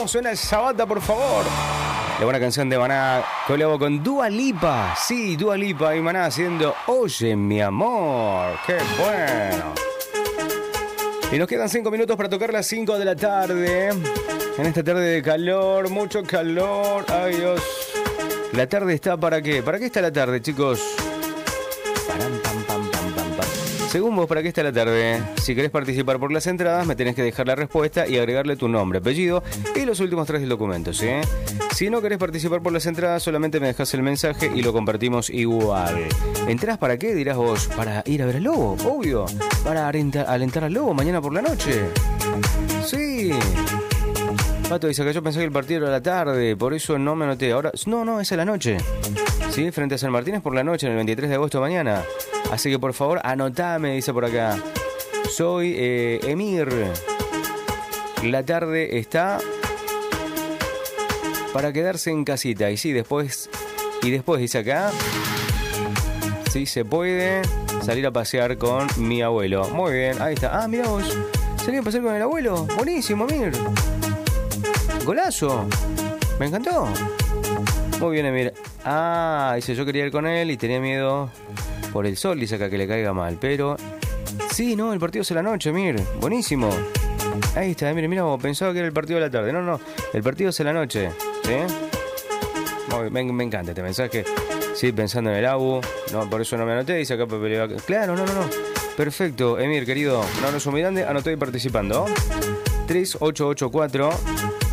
¿Cómo suena esa bata, por favor? La buena canción de Maná, colabo con Dua Lipa. Sí, Dua Lipa y Maná haciendo Oye, mi amor. ¡Qué bueno! Y nos quedan 5 minutos para tocar las 5 de la tarde. En esta tarde de calor, mucho calor. Ay, Dios. La tarde está ¿para qué? ¿Para qué está la tarde, chicos? Según vos, ¿para qué está la tarde? Si querés participar por las entradas, me tenés que dejar la respuesta y agregarle tu nombre, apellido y los últimos 3 del documento, ¿sí? Si no querés participar por las entradas, solamente me dejás el mensaje y lo compartimos igual. ¿Entrás para qué? Dirás vos. Para ir a ver al lobo, obvio. Para alentar al lobo mañana por la noche. Sí. Pato dice que yo pensé que el partido era a la tarde, por eso no me anoté. Ahora, no, es a la noche. Sí, frente a San Martín es por la noche, en el 23 de agosto mañana. Así que por favor, anotame, dice por acá. Soy Emir. La tarde está para quedarse en casita. Y sí, después dice acá, sí se puede salir a pasear con mi abuelo. Muy bien, ahí está. Ah, mira vos, salir a pasear con el abuelo. Buenísimo, Emir. Golazo. Me encantó. Muy bien, Emir. Ah, dice, yo quería ir con él y tenía miedo por el sol, dice acá, que le caiga mal. Pero sí, no, el partido es a la noche, Emir. Buenísimo. Ahí está, mira, vos, pensaba que era el partido de la tarde. No, el partido es a la noche. ¿Sí? Me encanta este mensaje. Sí, pensando en el ABU. No, por eso no me anoté, dice acá Pepe. Claro, no. Perfecto, Emir, querido. Un abrazo muy grande. Anoté participando. 3884